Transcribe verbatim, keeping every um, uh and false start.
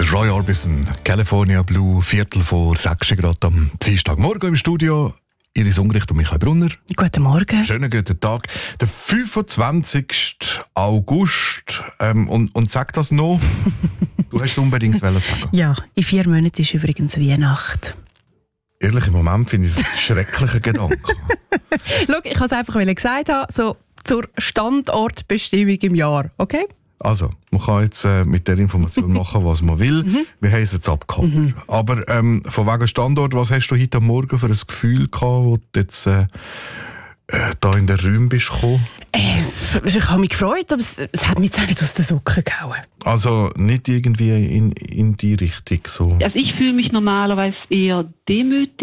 Roy Orbison, California Blue, Viertel vor sechs Grad am Dienstagmorgen im Studio. Iris Ungericht und Michael Brunner. Guten Morgen. Schönen guten Tag. Der fünfundzwanzigsten August. Ähm, und, und sag das noch. Du hast es unbedingt sagen. Ja, in vier Monaten ist übrigens Weihnacht. Ehrlich, im Moment finde ich es ein schrecklicher Gedanke. Schau, ich wollte es einfach gesagt haben, so zur Standortbestimmung im Jahr, okay? Also, man kann jetzt äh, mit der Information machen, was man will. Mhm. Wir haben es jetzt abgeholt. Mhm. Aber ähm, von wegen Standort, was hast du heute Morgen für ein Gefühl gehabt, wo du jetzt äh, äh, da in den Räumen bist gekommen? Äh, ich habe mich gefreut, aber es, es hat mich jetzt auch nicht aus den Socken gehauen. Also nicht irgendwie in, in die Richtung so? Also ich fühle mich normalerweise eher demütig.